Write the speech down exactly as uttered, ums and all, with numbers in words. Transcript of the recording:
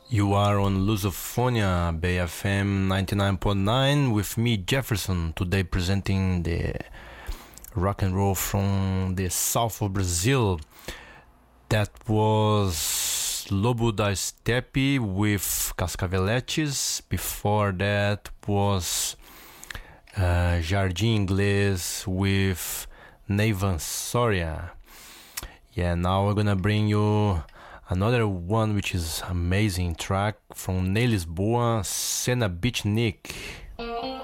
You are on Lusophonia, Bay F M ninety-nine point nine, with me, Jefferson, today presenting the rock and roll from the south of Brazil. That was Lobo da Steppe with Cascaveletes. Before that was uh, Jardim Inglês with Neyvan Soria. Yeah, now we're gonna bring you another one which is amazing track from Ney Lisboa, Cena Beatnik.